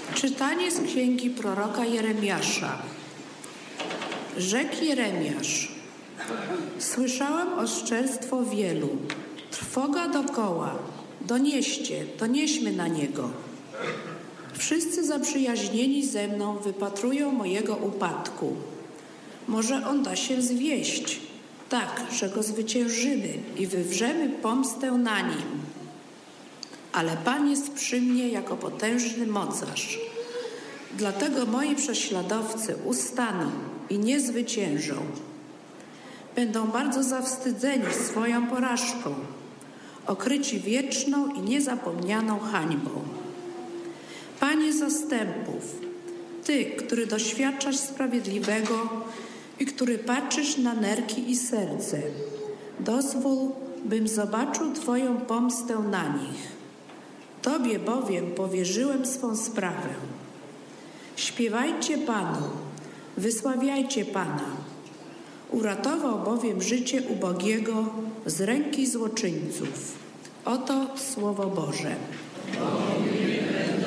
Czytanie z księgi proroka Jeremiasza. Rzekł Jeremiasz: słyszałem oszczerstwo wielu, trwoga dokoła, donieśmy na niego. Wszyscy zaprzyjaźnieni ze mną wypatrują mojego upadku. Może on da się zwieść, tak, że go zwyciężymy i wywrzemy pomstę na nim. Ale Pan jest przy mnie jako potężny mocarz. Dlatego moi prześladowcy ustaną i nie zwyciężą. Będą bardzo zawstydzeni swoją porażką, okryci wieczną i niezapomnianą hańbą. Panie zastępów, Ty, który doświadczasz sprawiedliwego i który patrzysz na nerki i serce, dozwól, bym zobaczył Twoją pomstę na nich. Tobie bowiem powierzyłem swą sprawę. Śpiewajcie Panu, wysławiajcie Pana. Uratował bowiem życie ubogiego z ręki złoczyńców. Oto Słowo Boże.